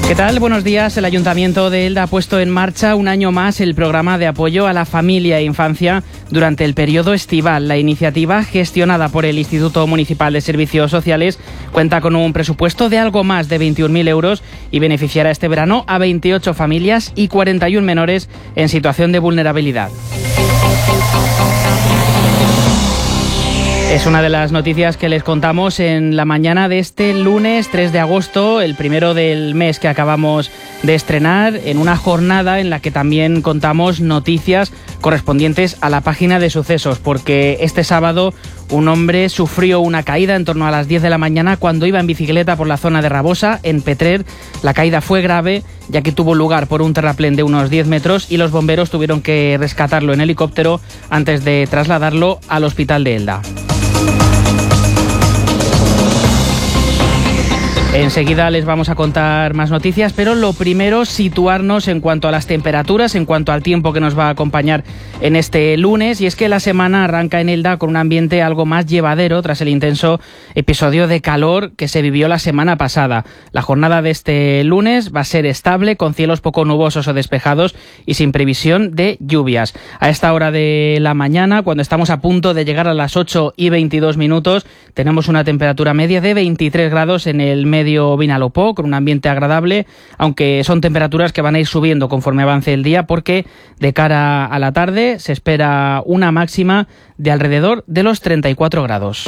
¿Qué tal? Buenos días. El Ayuntamiento de Elda ha puesto en marcha un año más el programa de apoyo a la familia e infancia durante el periodo estival. La iniciativa, gestionada por el Instituto Municipal de Servicios Sociales, cuenta con un presupuesto de algo más de 21.000 euros y beneficiará este verano a 28 familias y 41 menores en situación de vulnerabilidad. Es una de las noticias que les contamos en la mañana de este lunes 3 de agosto, el primero del mes que acabamos de estrenar, en una jornada en la que también contamos noticias correspondientes a la página de sucesos, porque este sábado un hombre sufrió una caída en torno a las 10 de la mañana cuando iba en bicicleta por la zona de Rabosa, en Petrer. La caída fue grave, ya que tuvo lugar por un terraplén de unos 10 metros y los bomberos tuvieron que rescatarlo en helicóptero antes de trasladarlo al hospital de Elda. Enseguida les vamos a contar más noticias, pero lo primero, situarnos en cuanto a las temperaturas, en cuanto al tiempo que nos va a acompañar en este lunes. Y es que la semana arranca en Elda con un ambiente algo más llevadero tras el intenso episodio de calor que se vivió la semana pasada. La jornada de este lunes va a ser estable, con cielos poco nubosos o despejados y sin previsión de lluvias. A esta hora de la mañana, cuando estamos a punto de llegar a las 8:22, tenemos una temperatura media de 23 grados en el medio Vinalopó, con un ambiente agradable, aunque son temperaturas que van a ir subiendo conforme avance el día, porque de cara a la tarde se espera una máxima de alrededor de los 34 grados.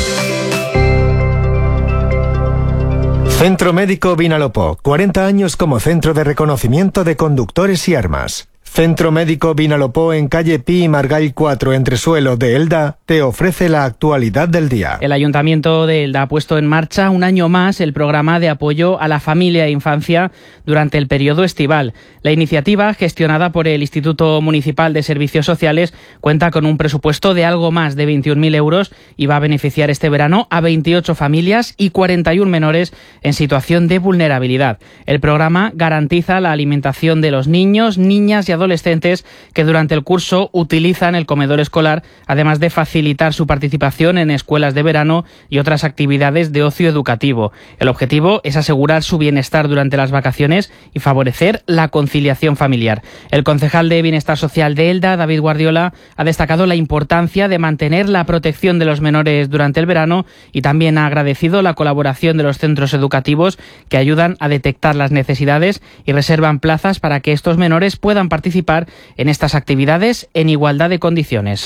Centro Médico Vinalopó, 40 años como centro de reconocimiento de conductores y armas. Centro Médico Vinalopó, en calle Pi y Margall 4, entresuelo de Elda, te ofrece la actualidad del día. El Ayuntamiento de Elda ha puesto en marcha un año más el programa de apoyo a la familia e infancia durante el periodo estival. La iniciativa, gestionada por el Instituto Municipal de Servicios Sociales, cuenta con un presupuesto de algo más de 21.000 euros y va a beneficiar este verano a 28 familias y 41 menores en situación de vulnerabilidad. El programa garantiza la alimentación de los niños, niñas y adolescentes que durante el curso utilizan el comedor escolar, además de facilitar su participación en escuelas de verano y otras actividades de ocio educativo. El objetivo es asegurar su bienestar durante las vacaciones y favorecer la conciliación familiar. El concejal de Bienestar Social de Elda, David Guardiola, ha destacado la importancia de mantener la protección de los menores durante el verano y también ha agradecido la colaboración de los centros educativos que ayudan a detectar las necesidades y reservan plazas para que estos menores puedan participar en estas actividades en igualdad de condiciones.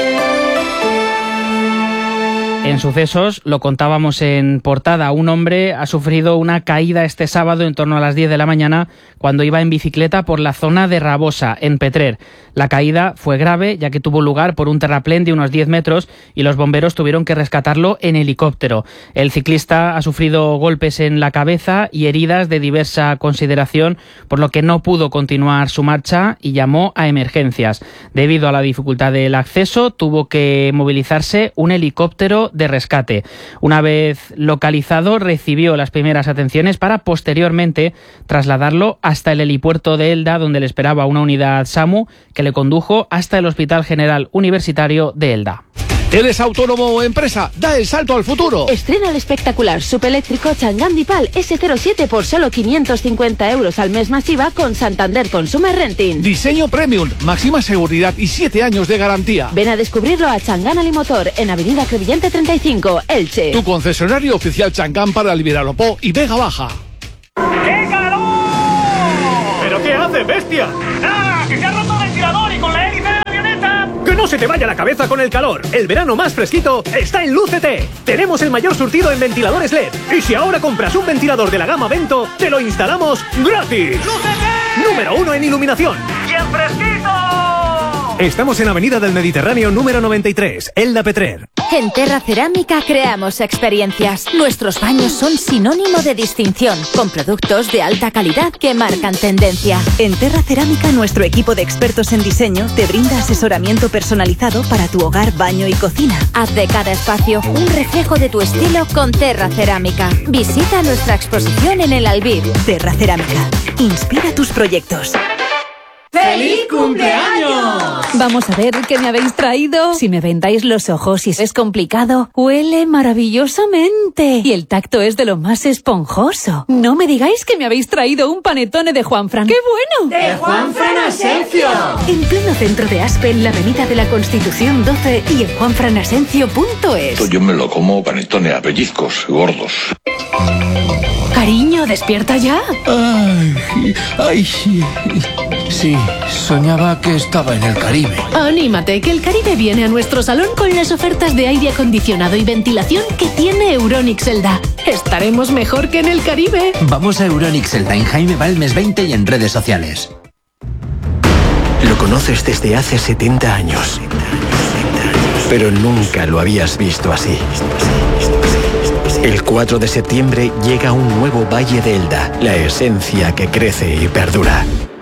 En sucesos, lo contábamos en portada, un hombre ha sufrido una caída este sábado en torno a las 10 de la mañana cuando iba en bicicleta por la zona de Rabosa, en Petrer. La caída fue grave, ya que tuvo lugar por un terraplén de unos 10 metros y los bomberos tuvieron que rescatarlo en helicóptero. El ciclista ha sufrido golpes en la cabeza y heridas de diversa consideración, por lo que no pudo continuar su marcha y llamó a emergencias. Debido a la dificultad del acceso, tuvo que movilizarse un helicóptero de rescate. Una vez localizado, recibió las primeras atenciones para posteriormente trasladarlo hasta el helipuerto de Elda, donde le esperaba una unidad SAMU que le condujo hasta el Hospital General Universitario de Elda. ¿Eres autónomo o empresa? ¡Da el salto al futuro! Estrena el espectacular subeléctrico Chang'an Dipal S07 por solo 550 euros al mes masiva con Santander Consumer Renting. Diseño premium, máxima seguridad y 7 años de garantía. Ven a descubrirlo a Chang'an Alimotor en Avenida Crevillente 35, Elche. Tu concesionario oficial Chang'an para el Vinalopó y Vega Baja. ¡Qué calor! ¿Pero qué hace, bestia? ¡Ah! ¡Que se ha roto el ventilador y con la hélice de la avioneta! ¡Que no se te vaya la cabeza con el calor! El verano más fresquito está en Lúcete. Tenemos el mayor surtido en ventiladores LED. Y si ahora compras un ventilador de la gama Vento, te lo instalamos gratis. ¡Lúcete! Número 1 en iluminación. ¡Y en fresquito! Estamos en Avenida del Mediterráneo número 93, Elda Petrer. En Terra Cerámica creamos experiencias. Nuestros baños son sinónimo de distinción, con productos de alta calidad que marcan tendencia. En Terra Cerámica, nuestro equipo de expertos en diseño te brinda asesoramiento personalizado para tu hogar, baño y cocina. Haz de cada espacio un reflejo de tu estilo con Terra Cerámica. Visita nuestra exposición en el Albir. Terra Cerámica. Inspira tus proyectos. ¡Feliz cumpleaños! Vamos a ver qué me habéis traído. Si me vendáis los ojos y es complicado, huele maravillosamente. Y el tacto es de lo más esponjoso. No me digáis que me habéis traído un panetone de Juanfran. ¡Qué bueno! ¡De Juanfran Asencio! En pleno centro de Aspe, en la avenida de la Constitución 12 y en juanfranasencio.es. Yo me lo como panetone a pellizcos gordos. Cariño, ¿despierta ya? Ay, sí. Sí, soñaba que estaba en el Caribe. Anímate, que el Caribe viene a nuestro salón con las ofertas de aire acondicionado y ventilación que tiene Euronics Elda. Estaremos mejor que en el Caribe. Vamos a Euronics Elda en Jaime Balmes 20 y en redes sociales. Lo conoces desde hace 70 años, pero nunca lo habías visto así. El 4 de septiembre llega un nuevo Valle de Elda, la esencia que crece y perdura.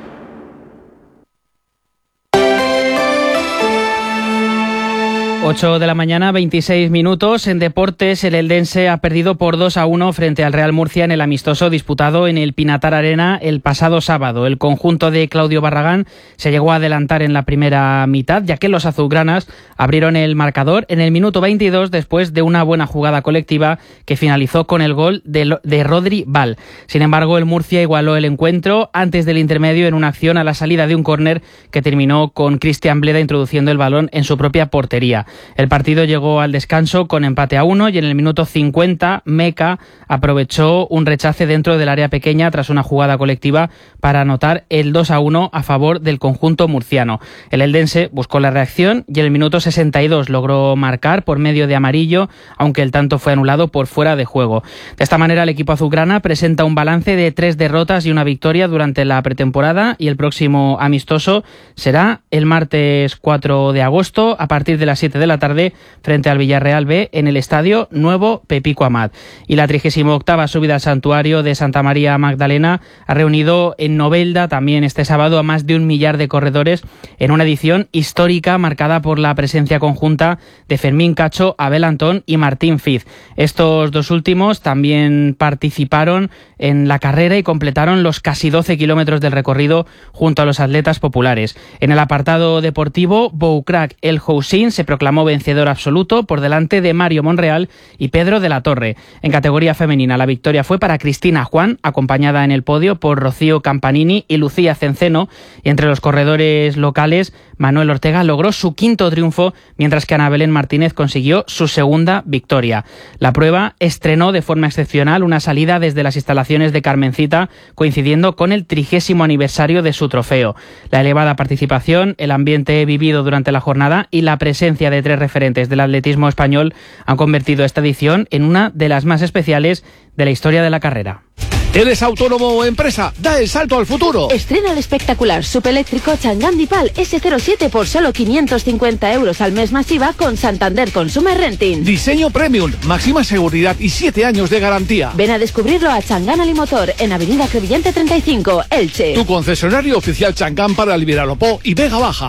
8 de la mañana, 26 minutos. En deportes, el eldense ha perdido por 2-1 frente al Real Murcia en el amistoso disputado en el Pinatar Arena el pasado sábado. El conjunto de Claudio Barragán se llegó a adelantar en la primera mitad, ya que los azulgranas abrieron el marcador en el minuto 22 después de una buena jugada colectiva que finalizó con el gol de Rodri Val. Sin embargo, el Murcia igualó el encuentro antes del intermedio en una acción a la salida de un córner que terminó con Cristian Bleda introduciendo el balón en su propia portería. El partido llegó al descanso con empate a 1 y en el minuto 50 Meca aprovechó un rechace dentro del área pequeña tras una jugada colectiva para anotar el 2-1 a favor del conjunto murciano. El eldense buscó la reacción y en el minuto 62 logró marcar por medio de amarillo, aunque el tanto fue anulado por fuera de juego. De esta manera el equipo azulgrana presenta un balance de 3 derrotas y una victoria durante la pretemporada y el próximo amistoso será el martes 4 de agosto a partir de las 7 de la tarde frente al Villarreal B en el estadio Nuevo Pepico Amat. Y la 38ª subida al santuario de Santa María Magdalena ha reunido en Novelda también este sábado a más de 1 millar de corredores en una edición histórica marcada por la presencia conjunta de Fermín Cacho, Abel Antón y Martín Fiz. Estos dos últimos también participaron en la carrera y completaron los casi 12 kilómetros del recorrido junto a los atletas populares. En el apartado deportivo, Boucrac El Housin se proclamó vencedor absoluto por delante de Mario Monreal y Pedro de la Torre. En categoría femenina, la victoria fue para Cristina Juan, acompañada en el podio por Rocío Campanini y Lucía Cenceno, y entre los corredores locales, Manuel Ortega logró su 5º triunfo, mientras que Ana Belén Martínez consiguió su 2ª victoria. La prueba estrenó de forma excepcional una salida desde las instalaciones de Carmencita, coincidiendo con el 30º aniversario de su trofeo. La elevada participación, el ambiente vivido durante la jornada y la presencia de 3 referentes del atletismo español han convertido esta edición en una de las más especiales de la historia de la carrera. ¿Eres autónomo o empresa? ¡Da el salto al futuro! Estrena el espectacular subeléctrico Chang'an Dipal S07 por solo 550 euros al mes masiva con Santander Consumer Renting. Diseño premium, máxima seguridad y 7 años de garantía. Ven a descubrirlo a Chang'an Alimotor en Avenida Crevillente 35, Elche. Tu concesionario oficial Chang'an para el Viralopó y Vega Baja.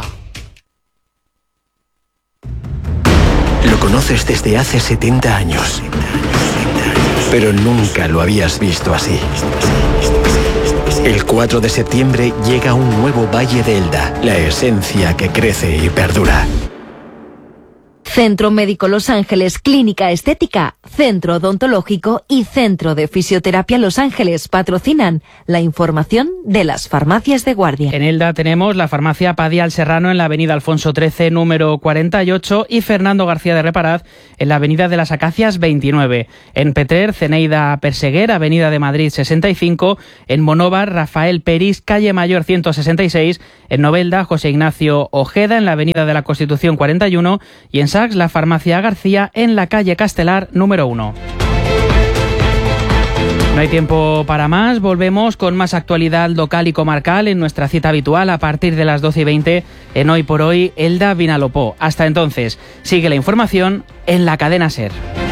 Lo conoces desde hace 70 años, pero nunca lo habías visto así. El 4 de septiembre llega un nuevo Valle de Elda, la esencia que crece y perdura. Centro Médico Los Ángeles, Clínica Estética, Centro Odontológico y Centro de Fisioterapia Los Ángeles patrocinan la información de las farmacias de guardia. En Elda tenemos la farmacia Padial Serrano en la avenida Alfonso XIII, número 48, y Fernando García de Reparaz en la avenida de las Acacias 29. En Petrer, Ceneida Perseguer, avenida de Madrid 65. En Monóvar, Rafael Peris, calle Mayor 166. En Novelda, José Ignacio Ojeda en la avenida de la Constitución 41. Y en Sax, la farmacia García en la calle Castelar número 1. No hay tiempo para más, volvemos con más actualidad local y comarcal en nuestra cita habitual a partir de las 12:20 en Hoy por Hoy Elda Vinalopó. Hasta entonces, sigue la información en la cadena SER.